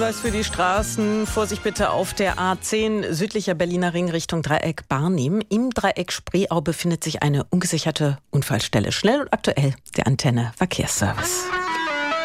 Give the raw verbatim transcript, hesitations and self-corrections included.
Was für die Straßen, Vorsicht bitte auf der A zehn, südlicher Berliner Ring Richtung Dreieck Barnim. Im Dreieck Spreeau befindet sich eine ungesicherte Unfallstelle. Schnell und aktuell der Antenne Verkehrsservice.